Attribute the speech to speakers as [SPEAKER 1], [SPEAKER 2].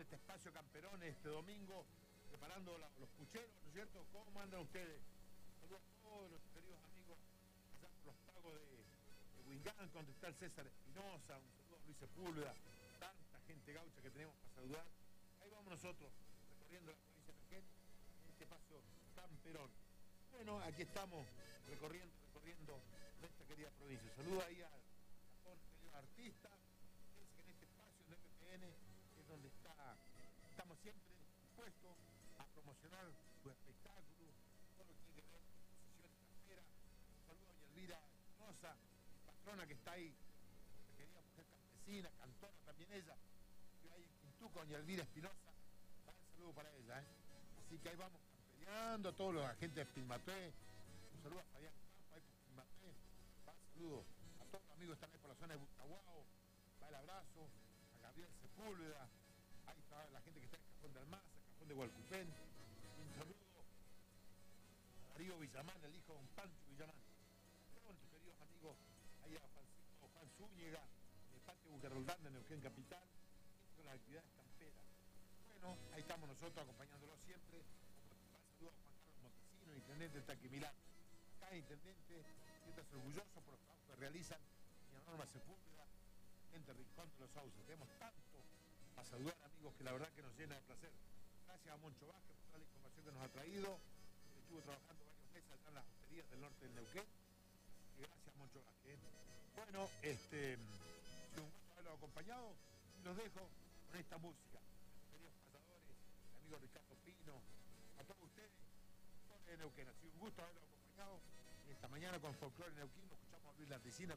[SPEAKER 1] este espacio Camperón este domingo, preparando los pucheros, ¿no es cierto? ¿Cómo andan ustedes? Saludos a todos los queridos amigos allá por los pagos de Huingán, donde está el César Espinosa, un saludo a Luis Sepúlveda, tanta gente gaucha que tenemos para saludar. Ahí vamos nosotros, recorriendo la provincia de Neuquén, en este espacio Camperón. Bueno, aquí estamos recorriendo nuestra querida provincia. Saludo ahí a todos los queridos artistas. Fíjense que en este espacio de MPN es donde estamos siempre dispuestos a promocionar su espectáculo, todo lo que tiene que ver con exposiciones extranjeras. Saludo a doña Elvira Espinosa, mi patrona que está ahí, nuestra querida mujer campesina, cantora también ella, que ahí en Quintuco, doña Elvira Espinosa, va el saludo para ella, ¿eh? Así que ahí vamos camperiando a todos los agentes de Pilmatué. Un saludo a Fabián Campo, ahí por Pilmatué. Va el saludo a todos los amigos que están ahí por la zona de Butahuao. Va el abrazo a Gabriel Sepúlveda. Ahí está la gente que está en Cajón de Almaza, Cajón de Hualcupén. Un saludo a Darío Villamán, el hijo de don Pancho Villamán. Todos nuestros queridos amigos, ahí a Francisco Juan Zúñiga, de Patio Bucarroldán de Neuquén Capital, con las actividades camperas. Bueno, ahí estamos nosotros acompañándolos siempre. Un saludo a Juan Carlos Montesino, intendente de Taquimilán. Cada intendente siéntase orgulloso por los trabajos que realizan y a Norma Sepúlveda, gente Rincón de los Sauces. Tenemos tanto a saludar, amigos, que la verdad que nos llena de placer. Gracias a Moncho Vázquez por toda la información que nos ha traído. Estuvo trabajando varios meses allá en las hosterías del norte del Neuquén. Y gracias, Moncho Vázquez. Bueno, un gusto haberlos acompañado y los dejo con esta música. Queridos pasadores, mi amigo Ricardo Pino, a todos ustedes, folclore de Neuquén. Ha sido un gusto haberlos acompañado en esta mañana con Folclore Neuquén. Nos escuchamos a Luis Landicina.